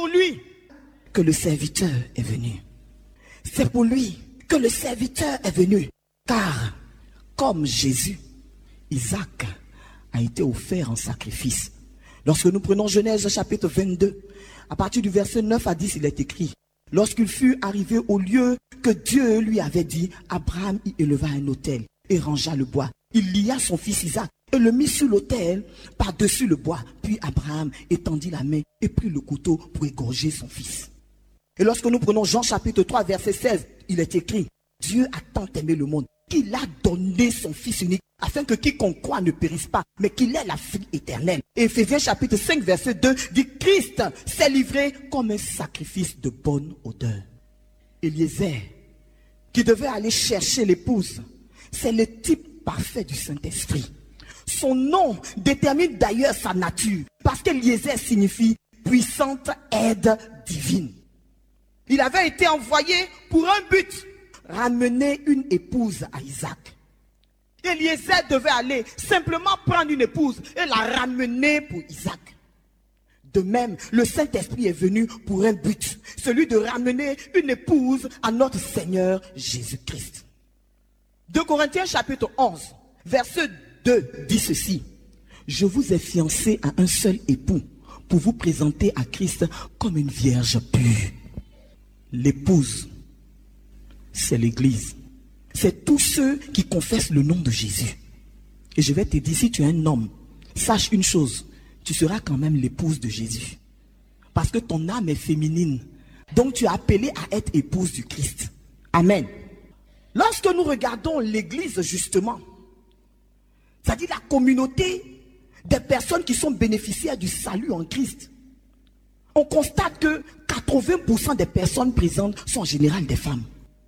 pour lui que le serviteur est venu. C'est pour lui que le serviteur est venu. Car, comme Jésus, Isaac a été offert en sacrifice. Lorsque nous prenons Genèse chapitre 22, à partir du verset 9 à 10, il est écrit: lorsqu'il fut arrivé au lieu que Dieu lui avait dit, Abraham y éleva un autel et rangea le bois. Il lia son fils Isaac et le mit sur l'autel par-dessus le bois. Puis Abraham étendit la main et prit le couteau pour égorger son fils. Et lorsque nous prenons Jean chapitre 3 verset 16, il est écrit: Dieu a tant aimé le monde qu'il a donné son fils unique afin que quiconque croit ne périsse pas, mais qu'il ait la vie éternelle. Et Éphésiens chapitre 5 verset 2 dit: Christ s'est livré comme un sacrifice de bonne odeur. Eliezer, qui devait aller chercher l'épouse, c'est le type parfait du Saint-Esprit. Son nom détermine d'ailleurs sa nature, parce qu'Eliezer signifie puissante aide divine. Il avait été envoyé pour un but: ramener une épouse à Isaac. Eliezer devait aller simplement prendre une épouse et la ramener pour Isaac. De même, le Saint-Esprit est venu pour un but, celui de ramener une épouse à notre Seigneur Jésus-Christ. 2 Corinthiens chapitre 11, verset 2 dit ceci: je vous ai fiancé à un seul époux pour vous présenter à Christ comme une vierge pure. L'épouse, c'est l'Église. C'est tous ceux qui confessent le nom de Jésus. Et je vais te dire, si tu es un homme, sache une chose: tu seras quand même l'épouse de Jésus. Parce que ton âme est féminine. Donc tu es appelé à être épouse du Christ. Amen. Lorsque nous regardons l'Église justement, c'est-à-dire la communauté des personnes qui sont bénéficiaires du salut en Christ, on constate que 80% des personnes présentes sont en général des femmes.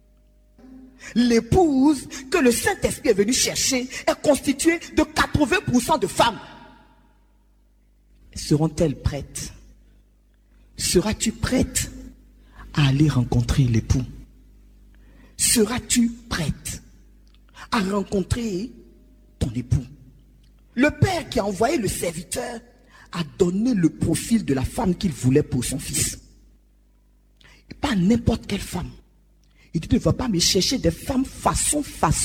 L'épouse que le Saint-Esprit est venu chercher est constituée de 80% de femmes. Seront-elles prêtes? Seras-tu prête à aller rencontrer l'époux? Seras-tu prête à rencontrer ton époux? Le père qui a envoyé le serviteur a donné le profil de la femme qu'il voulait pour son fils. Et pas n'importe quelle femme. Il dit: tu ne vas pas me chercher des femmes façon.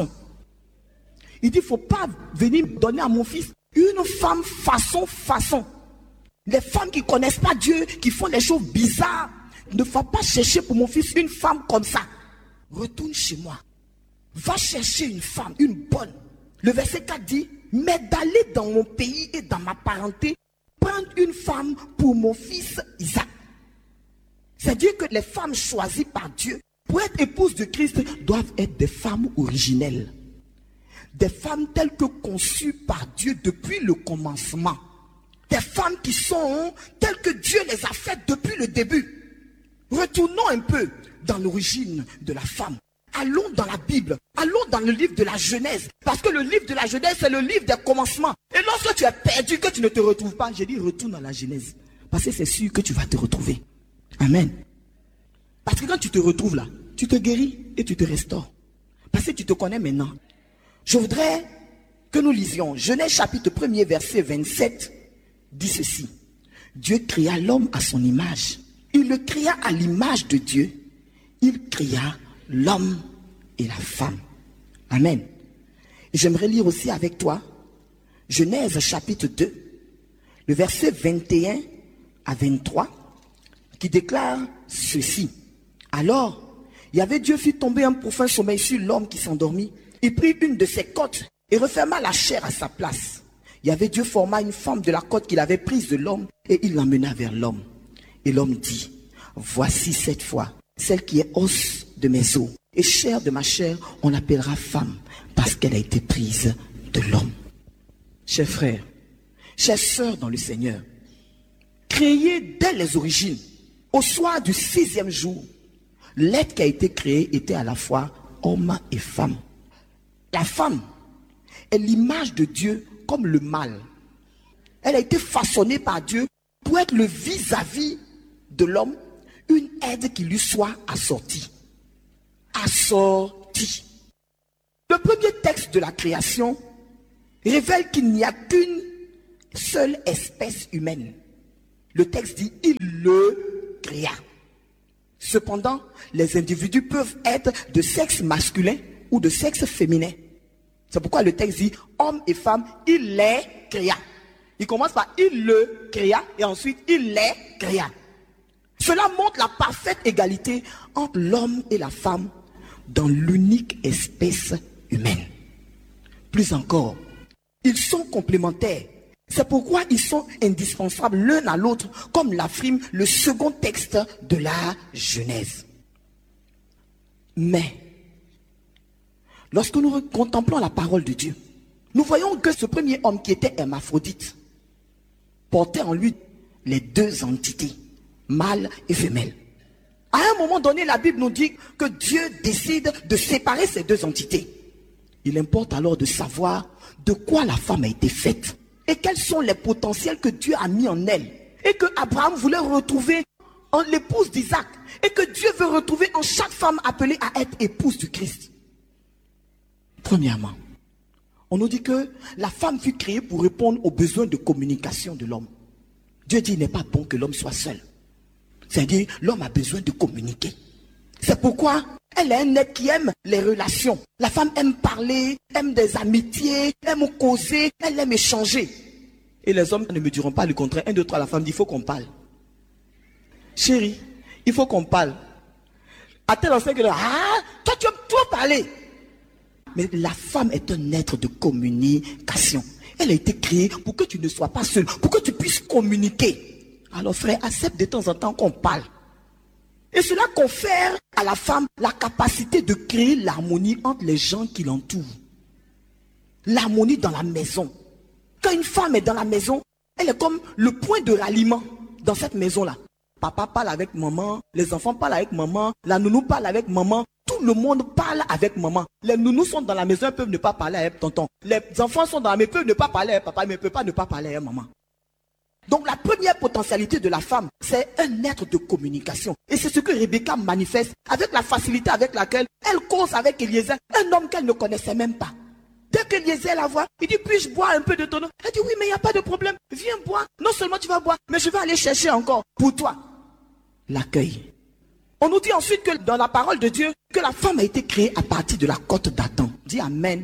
Il dit: il ne faut pas venir me donner à mon fils une femme façon. Les femmes qui ne connaissent pas Dieu, qui font des choses bizarres, ne va pas chercher pour mon fils une femme comme ça. Retourne chez moi. Va chercher une femme, une bonne. Le verset 4 dit: mais d'aller dans mon pays et dans ma parenté, prendre une femme pour mon fils Isaac. C'est-à-dire que les femmes choisies par Dieu pour être épouses de Christ doivent être des femmes originelles. Des femmes telles que conçues par Dieu depuis le commencement. Des femmes qui sont telles que Dieu les a faites depuis le début. Retournons un peu dans l'origine de la femme. Allons dans la Bible, allons dans le livre de la Genèse. Parce que le livre de la Genèse, c'est le livre des commencements. Et lorsque tu es perdu, que tu ne te retrouves pas, j'ai dit: retourne dans la Genèse. Parce que c'est sûr que tu vas te retrouver. Amen. Parce que quand tu te retrouves là, tu te guéris et tu te restaures. Parce que tu te connais maintenant. Je voudrais que nous lisions Genèse chapitre 1er verset 27 dit ceci: Dieu créa l'homme à son image. Il le créa à l'image de Dieu. Il créa l'homme et la femme. Amen. Et j'aimerais lire aussi avec toi Genèse chapitre 2, le verset 21 à 23, qui déclare ceci: alors, Yahvé Dieu fit tomber un profond sommeil sur l'homme qui s'endormit. Il prit une de ses côtes et referma la chair à sa place. Yahvé Dieu forma une femme de la côte qu'il avait prise de l'homme et il l'emmena vers l'homme. Et l'homme dit: voici cette fois celle qui est os de mes os et chair de ma chair, on l'appellera femme parce qu'elle a été prise de l'homme. Chers frères, chères sœurs dans le Seigneur, créés dès les origines, au soir du 6e jour, l'être qui a été créé était à la fois homme et femme. La femme est l'image de Dieu comme le mâle. Elle a été façonnée par Dieu pour être le vis-à-vis de l'homme, une aide qui lui soit assortie. Assortie. Le premier texte de la création révèle qu'il n'y a qu'une seule espèce humaine. Le texte dit: il le créa. Cependant, les individus peuvent être de sexe masculin ou de sexe féminin. C'est pourquoi le texte dit homme et femme, il les créa. Il commence par il le créa et ensuite il les créa. Cela montre la parfaite égalité entre l'homme et la femme dans l'unique espèce humaine. Plus encore, ils sont complémentaires. C'est pourquoi ils sont indispensables l'un à l'autre, comme l'affirme le second texte de la Genèse. Mais, lorsque nous contemplons la parole de Dieu, nous voyons que ce premier homme qui était hermaphrodite portait en lui les deux entités, mâle et femelle. À un moment donné, la Bible nous dit que Dieu décide de séparer ces deux entités. Il importe alors de savoir de quoi la femme a été faite et quels sont les potentiels que Dieu a mis en elle et que Abraham voulait retrouver en l'épouse d'Isaac et que Dieu veut retrouver en chaque femme appelée à être épouse du Christ. Premièrement, on nous dit que la femme fut créée pour répondre aux besoins de communication de l'homme. Dieu dit qu'il n'est pas bon que l'homme soit seul. C'est-à-dire, l'homme a besoin de communiquer. C'est pourquoi elle est un être qui aime les relations. La femme aime parler, aime des amitiés, aime causer, elle aime échanger. Et les hommes ne me diront pas le contraire. 1, 2, 3, la femme dit, il faut qu'on parle. Chérie, il faut qu'on parle. À tel enseigne que, toi tu aimes trop parler. Mais la femme est un être de communication. Elle a été créée pour que tu ne sois pas seul, pour que tu puisses communiquer. Alors frère, accepte de temps en temps qu'on parle. Et cela confère à la femme la capacité de créer l'harmonie entre les gens qui l'entourent. L'harmonie dans la maison. Quand une femme est dans la maison, elle est comme le point de ralliement dans cette maison-là. Papa parle avec maman, les enfants parlent avec maman, la nounou parle avec maman, tout le monde parle avec maman. Les nounous sont dans la maison, elles peuvent ne pas parler avec tonton. Les enfants sont dans la maison, ils peuvent ne pas parler avec papa, mais ils ne peuvent pas ne pas parler avec maman. Donc la première potentialité de la femme, c'est un être de communication. Et c'est ce que Rebecca manifeste avec la facilité avec laquelle elle cause avec Eliezer, un homme qu'elle ne connaissait même pas. Dès qu'Eliezer la voit, il dit, puis-je boire un peu de ton eau? Elle dit, oui, mais il n'y a pas de problème. Viens boire. Non seulement tu vas boire, mais je vais aller chercher encore pour toi. L'accueil. On nous dit ensuite que dans la parole de Dieu, que la femme a été créée à partir de la côte d'Adam. Dis Amen.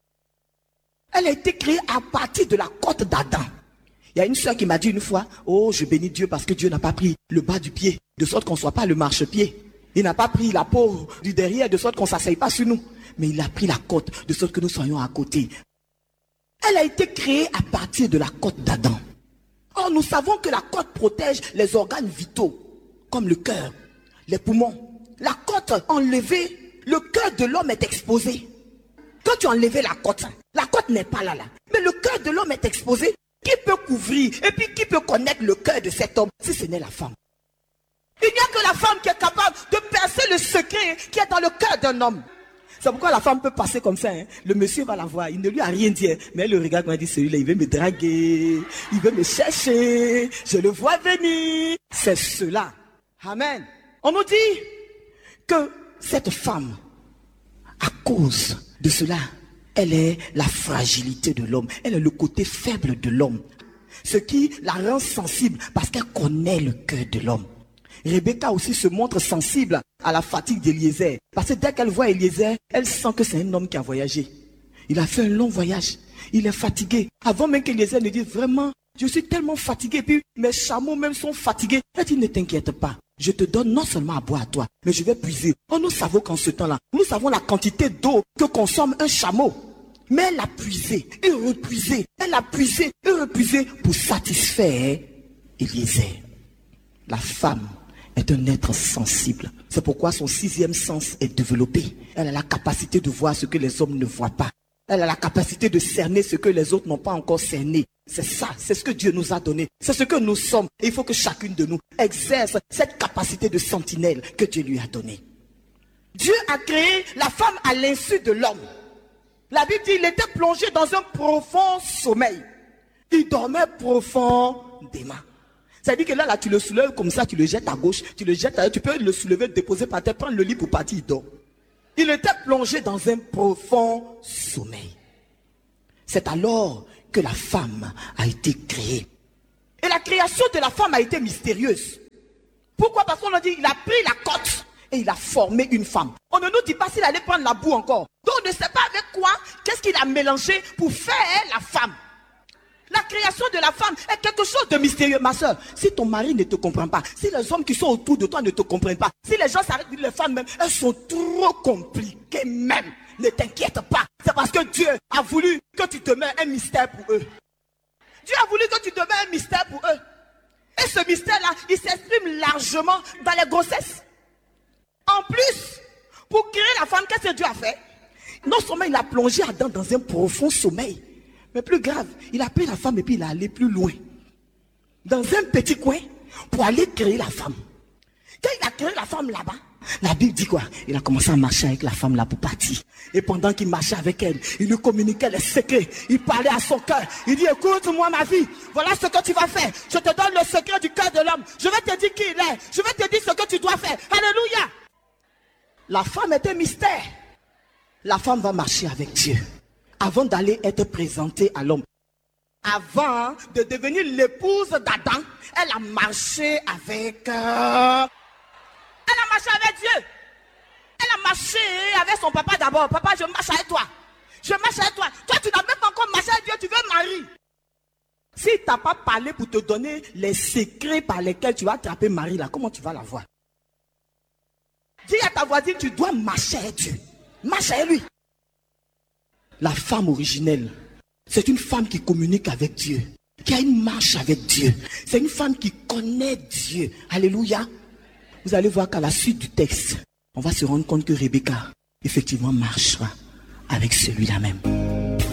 Elle a été créée à partir de la côte d'Adam. Il y a une soeur qui m'a dit une fois, oh, je bénis Dieu parce que Dieu n'a pas pris le bas du pied, de sorte qu'on ne soit pas le marchepied. Il n'a pas pris la peau du derrière, de sorte qu'on ne s'asseye pas sur nous. Mais il a pris la côte, de sorte que nous soyons à côté. Elle a été créée à partir de la côte d'Adam. Or, nous savons que la côte protège les organes vitaux, comme le cœur, les poumons. La côte enlevée, le cœur de l'homme est exposé. Quand tu as enlevé la côte n'est pas là. Mais le cœur de l'homme est exposé. Qui peut couvrir et puis qui peut connaître le cœur de cet homme si ce n'est la femme? Il n'y a que la femme qui est capable de percer le secret qui est dans le cœur d'un homme. C'est pourquoi la femme peut passer comme ça. Le monsieur va la voir, il ne lui a rien dit. Mais elle le regarde quand elle dit, celui-là, il veut me draguer, il veut me chercher, je le vois venir. C'est cela. Amen. On nous dit que cette femme, à cause de cela, elle est la fragilité de l'homme. Elle est le côté faible de l'homme. Ce qui la rend sensible parce qu'elle connaît le cœur de l'homme. Rebecca aussi se montre sensible à la fatigue d'Eliezer. Parce que dès qu'elle voit Eliezer, elle sent que c'est un homme qui a voyagé. Il a fait un long voyage. Il est fatigué. Avant même qu'Eliezer ne dise vraiment, je suis tellement fatigué. Puis mes chameaux même sont fatigués. Elle dit, ne t'inquiète pas. Je te donne non seulement à boire à toi, mais je vais puiser. Oh, nous savons qu'en ce temps-là, nous savons la quantité d'eau que consomme un chameau. Mais elle a puisé et repuisé. Elle a puisé et repuisé pour satisfaire Eliezer. La femme est un être sensible. C'est pourquoi son 6e sens est développé. Elle a la capacité de voir ce que les hommes ne voient pas. Elle a la capacité de cerner ce que les autres n'ont pas encore cerné. C'est ça, c'est ce que Dieu nous a donné. C'est ce que nous sommes. Et il faut que chacune de nous exerce cette capacité de sentinelle que Dieu lui a donnée. Dieu a créé la femme à l'insu de l'homme. La Bible dit qu'il était plongé dans un profond sommeil. Il dormait profondément. C'est-à-dire que là, tu le soulèves comme ça, tu le jettes à gauche, tu le jettes à droite, tu peux le soulever, le déposer par terre, prendre le lit pour partir, il dort. Il était plongé dans un profond sommeil. C'est alors que la femme a été créée. Et la création de la femme a été mystérieuse. Pourquoi? Parce qu'on a dit, il a pris la côte et il a formé une femme. On ne nous dit pas s'il allait prendre la boue encore. Donc on ne sait pas avec quoi, qu'est-ce qu'il a mélangé pour faire la femme. La création de la femme est quelque chose de mystérieux, ma soeur. Si ton mari ne te comprend pas, si les hommes qui sont autour de toi ne te comprennent pas, si les gens s'arrêtent de dire les femmes même, elles sont trop compliquées même. Ne t'inquiète pas. C'est parce que Dieu a voulu que tu te mets un mystère pour eux. Dieu a voulu que tu te mets un mystère pour eux. Et ce mystère-là, il s'exprime largement dans les grossesses. En plus, pour créer la femme, qu'est-ce que Dieu a fait? Non seulement il a plongé Adam dans un profond sommeil, mais plus grave, il a pris la femme et puis il est allé plus loin. Dans un petit coin, pour aller créer la femme. Quand il a créé la femme là-bas, la Bible dit quoi? Il a commencé à marcher avec la femme là pour partir. Et pendant qu'il marchait avec elle, il lui communiquait les secrets. Il parlait à son cœur. Il dit, écoute-moi ma vie, voilà ce que tu vas faire. Je te donne le secret du cœur de l'homme. Je vais te dire qui il est. Je vais te dire ce que tu dois faire. Alléluia. La femme est un mystère. La femme va marcher avec Dieu avant d'aller être présentée à l'homme. Avant de devenir l'épouse d'Adam, elle a marché avec... Elle a marché avec Dieu. Elle a marché avec son papa d'abord. Papa, je marche avec toi. Je marche avec toi. Toi, tu n'as même pas encore marché avec Dieu, tu veux Marie. S'il ne t'a pas parlé pour te donner les secrets par lesquels tu vas attraper Marie, là, comment tu vas la voir? Dis à ta voisine, tu dois marcher avec Dieu. Marche avec lui. La femme originelle, c'est une femme qui communique avec Dieu, qui a une marche avec Dieu. C'est une femme qui connaît Dieu. Alléluia. Vous allez voir qu'à la suite du texte, on va se rendre compte que Rebecca, effectivement, marchera avec celui-là même.